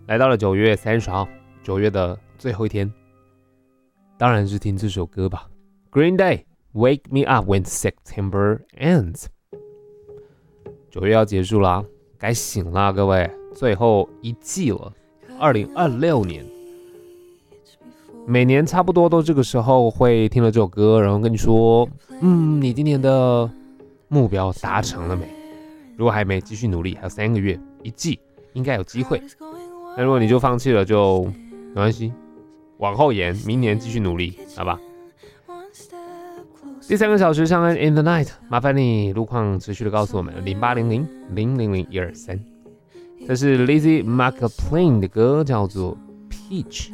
来到了9月30号，9月的最后一天，当然是听这首歌吧。Green Day Wake Me Up When September Ends。 9月要结束啦，该醒啦各位，最后一季了。2026年，每年差不多都这个时候会听了这首歌，然后跟你说，你今年的目标达成了没？如果还没，继续努力，还有3个月，一季应该有机会。那如果你就放弃了，就没关系，往后延，明年继续努力，好吧？第3个小时上岸 In the Night， 麻烦你路况持续的告诉我们0800-000-123。这是 Lizzie McLean 的歌，叫做 Peach。